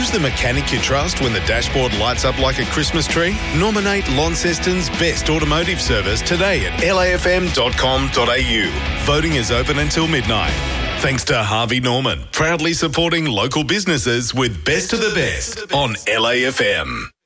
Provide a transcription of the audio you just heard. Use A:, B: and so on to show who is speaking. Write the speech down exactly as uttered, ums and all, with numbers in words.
A: Who's the mechanic you trust when the dashboard lights up like a Christmas tree? Nominate Launceston's best automotive service today at L A F M dot com dot A U. Voting is open until midnight. Thanks to Harvey Norman, proudly supporting local businesses with Best of the Best on L A F M.